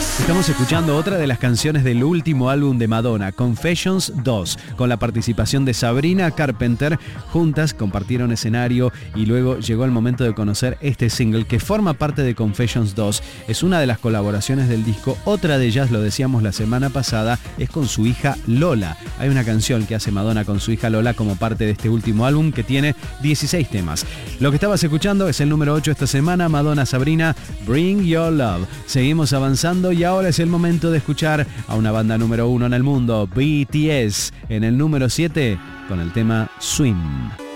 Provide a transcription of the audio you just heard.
Estamos escuchando otra de las canciones del último álbum de Madonna, Confessions 2, con la participación de Sabrina Carpenter. Juntas compartieron escenario y luego llegó el momento de conocer este single que forma parte de Confessions 2. Es una de las colaboraciones del disco. Otra de ellas, lo decíamos la semana pasada, es con su hija Lola. Hay una canción que hace Madonna con su hija Lola como parte de este último álbum que tiene 16 temas. Lo que estabas escuchando es el número 8 esta semana, Madonna Sabrina, Bring Your Love. Seguimos avanzando y ahora es el momento de escuchar a una banda número 1 en el mundo, BTS, en el número 7 con el tema Swim.